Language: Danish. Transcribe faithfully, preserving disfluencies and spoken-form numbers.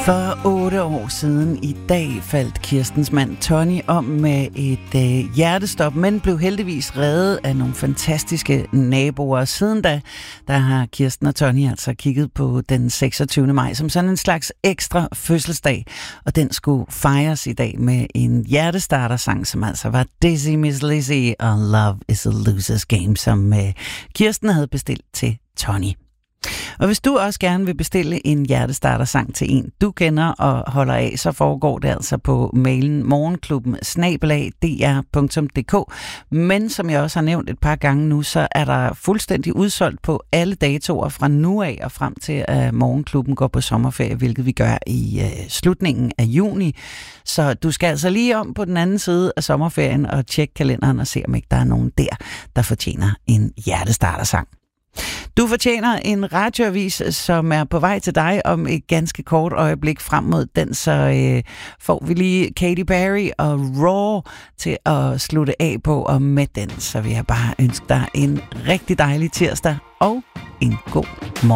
For otte år siden i dag faldt Kirstens mand Tony om med et øh, hjertestop, men blev heldigvis reddet af nogle fantastiske naboer. Siden da, der har Kirsten og Tony altså kigget på den seksogtyvende maj som sådan en slags ekstra fødselsdag, og den skulle fejres i dag med en hjertestartersang, som altså var Dizzy Miss Lizzy og Love is a Loser's Game, som øh, Kirsten havde bestilt til Tony. Og hvis du også gerne vil bestille en hjertestartersang til en, du kender og holder af, så foregår det altså på mailen morgenklubben snabel-a d r punktum d k. Men som jeg også har nævnt et par gange nu, så er der fuldstændig udsolgt på alle datoer fra nu af og frem til, at morgenklubben går på sommerferie, hvilket vi gør i øh, slutningen af juni. Så du skal altså lige om på den anden side af sommerferien og tjekke kalenderen og se, om ikke der er nogen der, der fortjener en hjertestartersang. Du fortjener en radioavis, som er på vej til dig om et ganske kort øjeblik frem mod den, så øh, får vi lige Katy Perry og Raw til at slutte af på, og med den, så vil jeg bare ønske dig en rigtig dejlig tirsdag og en god morgen.